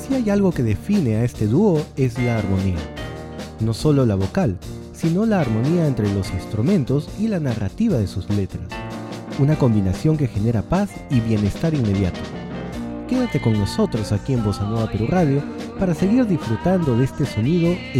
Si hay algo que define a este dúo es la armonía. No solo la vocal, sino la armonía entre los instrumentos y la narrativa de sus letras. Una combinación que genera paz y bienestar inmediato. Quédate con nosotros aquí en Bossa Nova Perú Radio para seguir disfrutando de este sonido